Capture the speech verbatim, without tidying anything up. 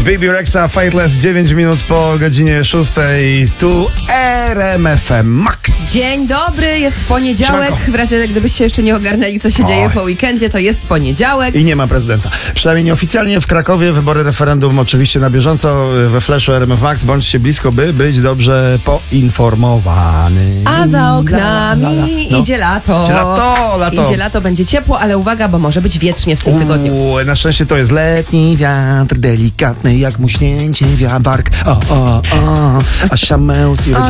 Baby Rexa, Fateless, dziewięć minut po godzinie szóstej. Tu R M F M Max. Dzień dobry, jest poniedziałek. Siemanko. W razie gdybyście jeszcze nie ogarnęli, co się Oj. dzieje po weekendzie, to jest poniedziałek. I nie ma prezydenta. Przynajmniej nieoficjalnie w Krakowie wybory, referendum oczywiście na bieżąco we Flashu R M F Max. Bądźcie blisko, by być dobrze poinformowany. A za oknami La, la, la, la. No. idzie lato. Idzie lato, lato. Idzie lato, będzie ciepło, ale uwaga, bo może być wietrznie w tym tygodniu. Uuu, na szczęście to jest letni wiatr, delikatny jak muśnięcie wiabark. O, o, o, a siameus i